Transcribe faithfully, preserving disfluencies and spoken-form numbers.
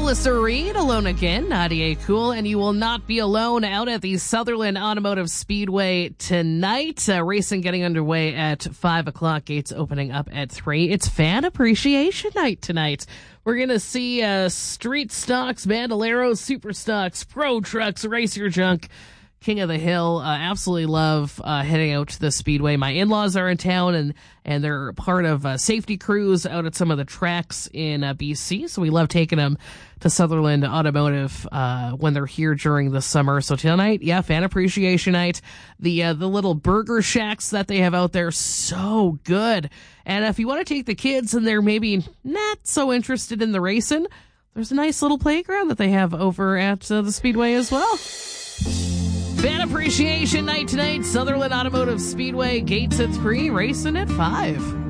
Melissa Reed, alone again, Nadia Cool, and you will not be alone out at the Sutherland Automotive Speedway tonight. Uh, racing getting underway at five o'clock, gates opening up at three. It's Fan Appreciation Night tonight. We're going to see uh, street stocks, bandoleros, super stocks, pro trucks, racer junk, King of the Hill. Uh, absolutely love uh, heading out to the Speedway. My in-laws are in town, and, and they're part of uh, safety crews out at some of the tracks in uh, B C, so we love taking them to Sutherland Automotive uh, when they're here during the summer. So tonight, yeah, Fan Appreciation Night. The, uh, the little burger shacks that they have out there, so good. And if you want to take the kids and they're maybe not so interested in the racing, there's a nice little playground that they have over at uh, the Speedway as well. Fan Appreciation Night tonight, Sutherland Automotive Speedway, gates at three, racing at five.